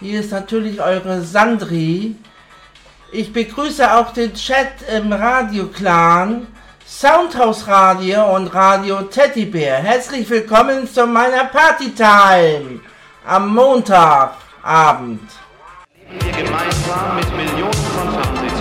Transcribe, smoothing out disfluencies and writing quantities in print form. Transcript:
Hier ist natürlich eure Sandri. Ich begrüße auch den Chat im Radio-Clan, Soundhouse Radio und Radio Teddybär. Herzlich willkommen zu meiner Partytime am Montagabend. Leben wir gemeinsam mit Millionen von Fernsehern.